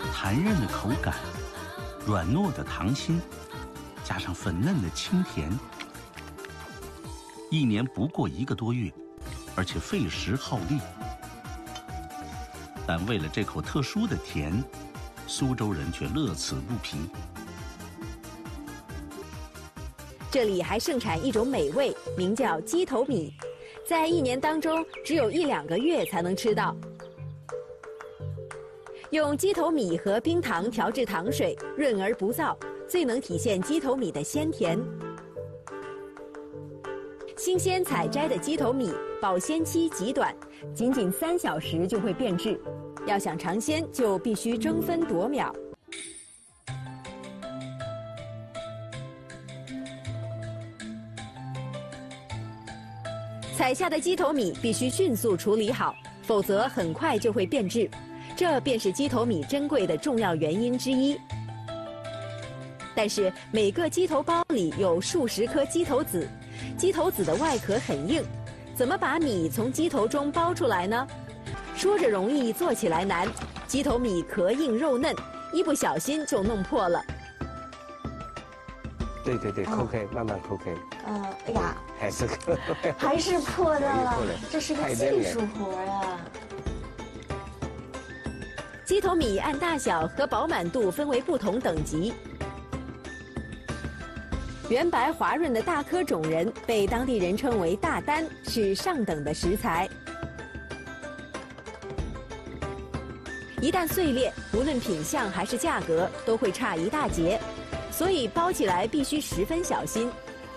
弹韧的口感，软糯的糖心，加上粉嫩的清甜，一年不过1个多月，而且费时耗力。但为了这口特殊的甜，苏州人却乐此不疲。 这里还盛产一种美味，名叫鸡头米，在1年当中只有1、2个月才能吃到。用鸡头米和冰糖调制糖水，润而不燥，最能体现鸡头米的鲜甜。新鲜采摘的鸡头米保鲜期极短，仅3小时就会变质。要想尝鲜，就必须争分夺秒。采下的鸡头米必须迅速处理好，否则很快就会变质。这便是鸡头米珍贵的重要原因之一。但是每个鸡头包里有数十颗鸡头籽，鸡头籽的外壳很硬，怎么把米从鸡头中剥出来呢？说着容易，做起来难。鸡头米壳硬肉嫩，一不小心就弄破了。 对，抠开，慢慢抠开。 哎呀， 还是破的了，这是个技术活啊。 鸡头米按大小和饱满度分为不同等级。圆白滑润的大颗种仁被当地人称为大丹，是上等的食材。一旦碎裂，无论品相还是价格，都会差一大截，所以包起来必须十分小心。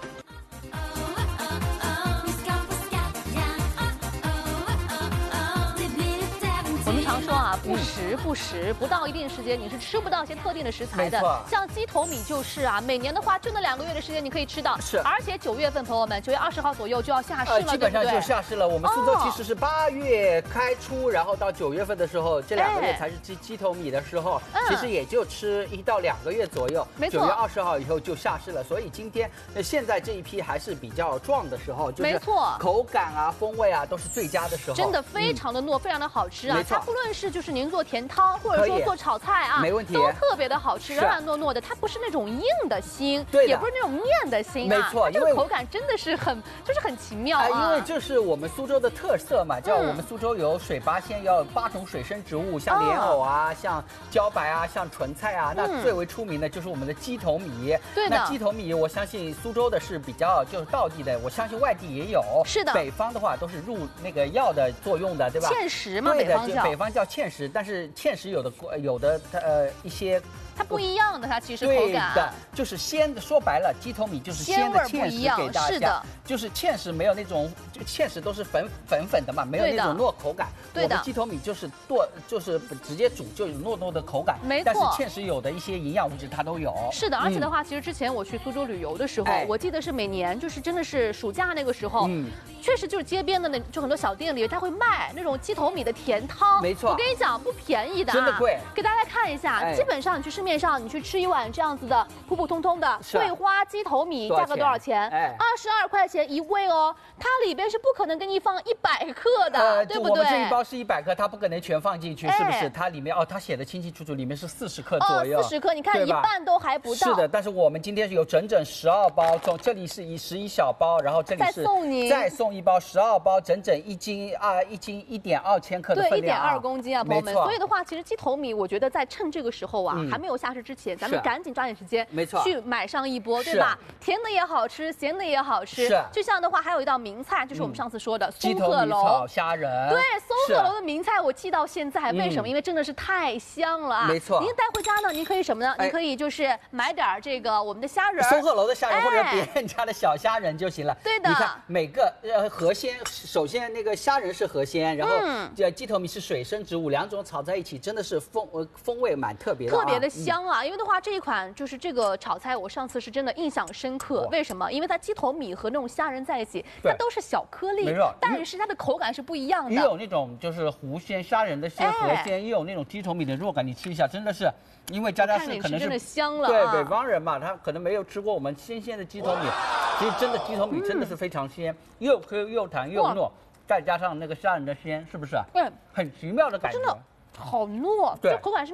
不时，不到一定时间你是吃不到一些特定的食材的。像鸡头米就是啊，每年的话就那2个月的时间你可以吃到。 是， 而且9月份，朋友们，9月20号左右就要下市了， 基本上就下市了。我们苏州其实是8月开出，然后到9月份的时候，这2个月才是鸡头米的时候。其实也就吃1到2个月左右。 没错。 9月20号以后就下市了，所以今天现在这一批还是比较壮的时候，就是口感啊、风味啊都是最佳的时候。 真的非常的糯，非常的好吃啊！它不论是就是您做甜汤，或者说做炒菜啊， 没问题， 都特别的好吃，软软糯糯的，它不是那种硬的心，也不是那种面的心啊，没错， 这个口感真的是很奇妙啊！ 因为这是我们苏州的特色嘛，叫我们苏州有水八仙，要8种水生植物，像莲藕啊，像茭白啊，像莼菜啊，那最为出名的就是我们的鸡头米。 对的， 那鸡头米，我相信苏州的是比较就是道地的，我相信外地也有。 是的， 北方的话都是入那个药的作用的，对吧？ 芡实嘛， 对的，北方叫芡实，但是芡实有的一些。 它不一样的，它其实口感对的，就是鲜的。说白了，鸡头米就是鲜的芡实给大家， 是的， 就是芡实没有那种，就芡实都是粉的嘛，没有那种糯口感。 对的， 我们鸡头米就是直接煮就有糯糯的口感， 没错。 但是芡实有的一些营养物质它都有。 是的，而且的话，其实之前我去苏州旅游的时候，我记得是每年就是真的是暑假那个时候，确实就是街边的就很多小店里，他会卖那种鸡头米的甜汤。 没错， 我跟你讲不便宜的， 真的贵。 给大家看一下，基本上你去市面上你去吃1碗这样子的普普通通的桂花鸡头米，价格多少钱？22块钱1位哦。它里边是不可能给你放100克的，对不对？ 我们这一包是100克，它不可能全放进去，是不是？它里面它写的清清楚楚，里面是40克左右。 40克，你看一半都还不到。 是的，但是我们今天是有整整12包，这里是11小包，然后这里是再送1包12包，整整1斤1.2千克的分量。 对，1.2公斤啊，朋友们。所以的话，其实鸡头米，我觉得在趁这个时候啊，还没有下市之前，咱们赶紧抓紧时间， 没错， 去买上一波，对吧？甜的也好吃，咸的也好吃。 是。 就像的话，还有一道名菜，就是我们上次说的松鹤楼炒虾仁。 对，松鹤楼的名菜我记到现在，为什么？因为真的是太香了啊！ 没错。 您带回家呢，您可以什么呢？您可以就是买点这个我们的虾仁， 松鹤楼的虾仁或者别人家的小虾仁就行了。 对的。 你看每个河鲜，首先那个虾仁是河鲜，然后鸡头米是水生植物，2种炒在一起，真的是风味蛮特别的， 特别的香啊！因为的话，这一款就是这个炒菜，我上次是真的印象深刻。为什么？因为它鸡头米和那种虾仁在一起，它都是小颗粒，但是它的口感是不一样的。 也有那种就是湖鲜虾仁的鲜河鲜，也有那种鸡头米的肉感，你吃一下，真的是，因为佳佳是可能是真的香了。 对，北方人嘛，他可能没有吃过我们新鲜的鸡头米，其实真的鸡头米真的是非常鲜，又 Q 又弹又糯，再加上那个虾仁的鲜，是不是？ 对， 很奇妙的感觉。 真的好糯，这口感是那种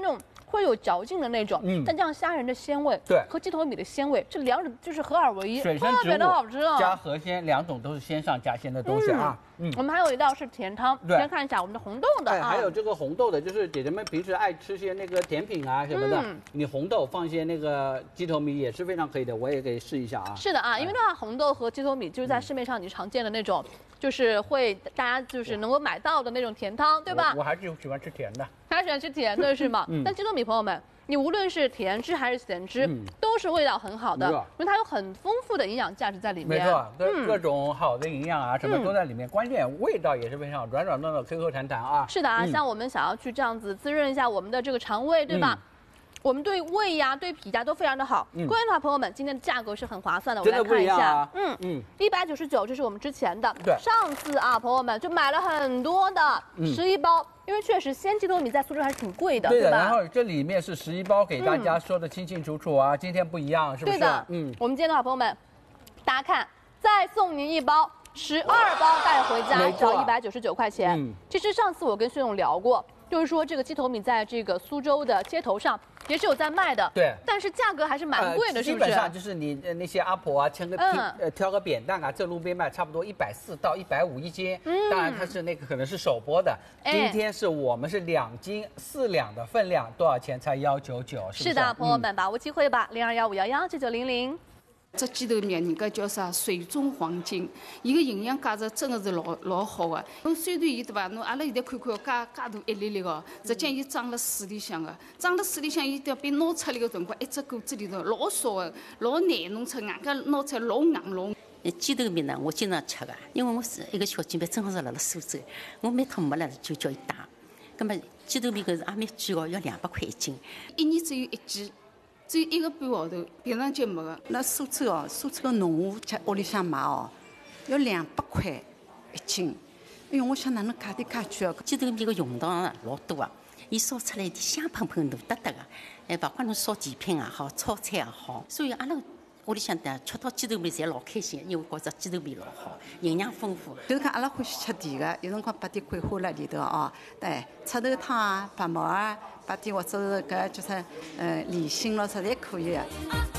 会有嚼劲的那种。但这样虾仁的鲜味， 对， 和鸡头米的鲜味，这两者就是合二为一， 水生植物特别的好吃啊。 加河鲜两种都是鲜上加鲜的东西啊。 我们还有一道是甜汤，先看一下我们的红豆的啊。 还有这个红豆的，就是姐姐们平时爱吃些那个甜品啊什么的，你红豆放些那个鸡头米也是非常可以的，我也可以试一下啊。 是的啊，因为的话，红豆和鸡头米就是在市面上你常见的那种，就是会大家就是能够买到的那种甜汤，对吧？ 我还是喜欢吃甜的。 还喜欢吃甜的是吗？但鸡头米朋友们，你无论是甜汁还是咸汁，都是味道很好的，因为它有很丰富的营养价值在里面。 没错，各种好的营养啊，什么都在里面。关键味道也是非常好，软软糯糯、Q Q 弹弹啊。 是的啊，像我们想要去这样子滋润一下我们的这个肠胃，对吧？我们对胃呀、对脾呀都非常的好。关键的话，朋友们，今天的价格是很划算的，我们来看一下。199，这是我们之前的。 对。 上次啊，朋友们就买了很多的11包，因为确实鲜鸡头米在苏州还是挺贵的， 对吧？ 然后这里面是11包，给大家说的清清楚楚啊。今天不一样，是不是？ 对的。我们今天的话，朋友们，大家看，再送您一包，12包带回家，只要199块钱。其实上次我跟薛总聊过。就是说，这个鸡头米在这个苏州的街头上也是有在卖的， 对， 但是价格还是蛮贵的，是不是？ 基本上就是你那些阿婆啊，挑个扁担啊，在路边卖，差不多140到150一斤。当然它是那个可能是手剥的。今天是我们是2斤4两的分量，多少钱才199？ 是的，朋友们把握机会吧，0215119900。 这鸡头米人家叫啥？水中黄金，伊个营养价值真的是老好的。侬虽然伊对伐？侬阿拉现在看看，介大一粒粒个，实际上伊长了水里向个，长了水里向，伊要被拿出来个辰光，一只果子里头老少个，老难弄出，外加拿出来老硬老。 鸡头米呢，我经常吃个，因为我是一个小姐妹，正好是辣苏州，我每趟没了就叫伊带。葛么鸡头米搿是也蛮贵哦，要200块1斤， 一年只有1季。只有1个半号头，平常节没个。 那苏州哦，苏州个农户家屋里向买哦，要200块1斤。哎呦，我想哪能价钿介贵哦？ 鸡头米个用场啊老多啊，伊烧出来一点香喷喷、浓得得个，包括侬烧甜品也好，炒菜也好，所以阿拉屋里向的吃到鸡头米侪老开心，因为觉着鸡头米老好，营养丰富。 就是讲阿拉欢喜吃甜个，有辰光摆点桂花辣里头哦，对，赤豆汤啊、白馍啊，摆点或者是搿叫啥里心咯，啥侪可以个。